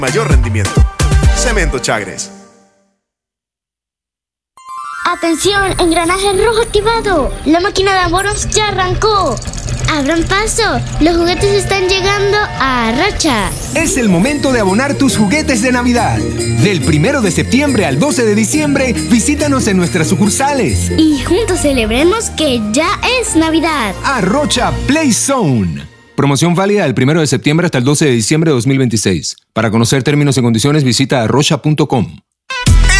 mayor rendimiento. Cemento Chagres. ¡Atención! ¡Engranaje rojo activado! ¡La máquina de abonos ya arrancó! ¡Abran paso! ¡Los juguetes están llegando a Rocha! Es el momento de abonar tus juguetes de Navidad. Del 1 de septiembre al 12 de diciembre, visítanos en nuestras sucursales. Y juntos celebremos que ya es Navidad. Arrocha Play Zone. Promoción válida del 1 de septiembre hasta el 12 de diciembre de 2026. Para conocer términos y condiciones, visita arrocha.com.